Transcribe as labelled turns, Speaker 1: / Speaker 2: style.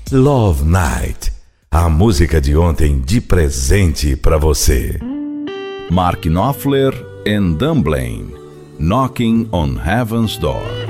Speaker 1: Love Night, a música de ontem de presente pra você.
Speaker 2: Mark Knopfler and Dunblane, Knocking on Heaven's Door.